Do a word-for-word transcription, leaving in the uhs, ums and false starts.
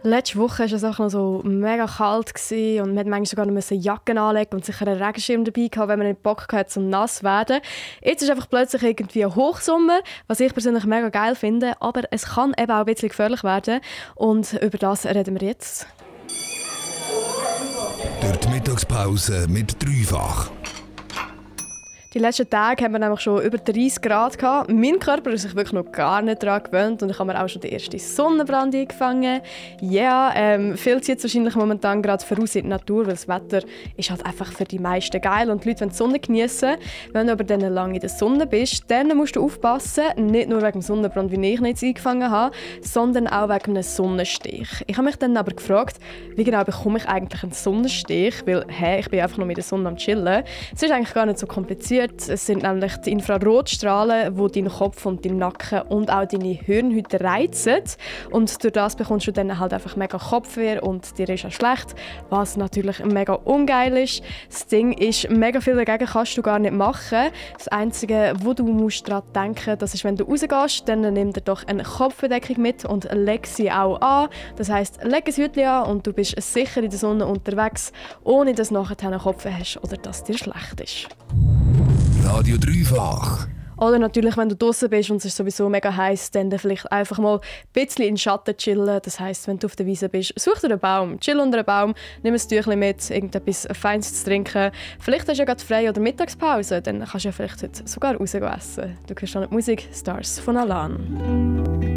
Letzte Woche war es auch noch so mega kalt gewesen und man musste manchmal sogar noch Jacken anlegen und sicher einen Regenschirm dabei haben, wenn man nicht Bock hatte, zum nass zu werden. Jetzt ist einfach plötzlich irgendwie ein Hochsommer, was ich persönlich mega geil finde, aber es kann eben auch ein bisschen gefährlich werden und über das reden wir jetzt. Durch die Mittagspause mit Dreifach. Die letzten Tage haben wir nämlich schon über dreißig Grad gehabt. Mein Körper ist sich wirklich noch gar nicht daran gewöhnt und ich habe mir auch schon den ersten Sonnenbrand eingefangen. Ja, yeah, ähm, viel zieht es wahrscheinlich momentan gerade voraus in die Natur, weil das Wetter ist halt einfach für die meisten geil und die Leute wollen die Sonne genießen. Wenn du aber dann lange in der Sonne bist, dann musst du aufpassen, nicht nur wegen dem Sonnenbrand, wie ich ihn jetzt eingefangen habe, sondern auch wegen einem Sonnenstich. Ich habe mich dann aber gefragt, wie genau bekomme ich eigentlich einen Sonnenstich, weil hey, ich bin einfach nur mit der Sonne am Chillen. Es ist eigentlich gar nicht so kompliziert. Es sind nämlich die Infrarotstrahlen, die deinen Kopf und deinen Nacken und auch deine Hirnhäute reizen. Und durch das bekommst du dann halt einfach mega Kopfweh und dir ist auch schlecht, was natürlich mega ungeil ist. Das Ding ist, mega viel dagegen kannst du gar nicht machen. Das Einzige, wo du musst daran denken, das ist, wenn du rausgehst, dann nimm dir doch eine Kopfbedeckung mit und leg sie auch an. Das heisst, leg ein Hütchen an und du bist sicher in der Sonne unterwegs, ohne dass du nachher einen Kopfweh hast oder dass dir schlecht ist. Radio Dreifach. Oder natürlich, wenn du draußen bist und es ist sowieso mega heiß, dann vielleicht einfach mal ein bisschen in den Schatten chillen. Das heisst, wenn du auf der Wiese bist, such dir einen Baum, chill unter einem Baum, nimm ein Tüchlein mit, irgendetwas Feines zu trinken. Vielleicht hast du ja gerade frei oder Mittagspause, dann kannst du ja vielleicht heute sogar rausgehen essen. Du hörst dann die Musik Stars von Alan.